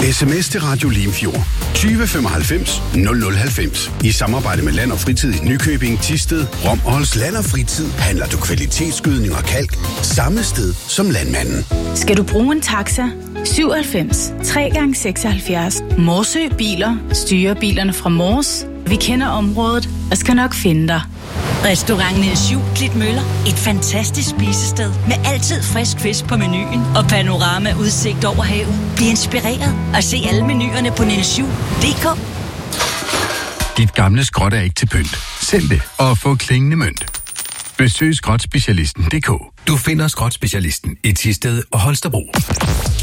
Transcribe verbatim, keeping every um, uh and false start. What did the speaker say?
Sms til Radio Limfjord tyve femoghalvfems nul nul halvfems. I samarbejde med Land og Fritid i Nykøbing, Thisted, Rom og Holst. Land og Fritid handler du kvalitetsgødning og kalk samme sted som landmanden. Skal du bruge en taxa? syvoghalvfems tre gange seksoghalvfjerds. Morsø Biler styrer bilerne fra Mors. Vi kender området og skal nok finde dig. Restaurant Niels Juel Klitmøller. Et fantastisk spisested med altid frisk fisk på menuen og panorama udsigt over havet. Bliv inspireret og se alle menuerne på niels juel punktum d k. Dit gamle skrot er ikke til pynt. Send det og få klingende mønt. Besøg skrotspecialisten punktum d k. Du finder skrotspecialisten i Thisted og Holstebro.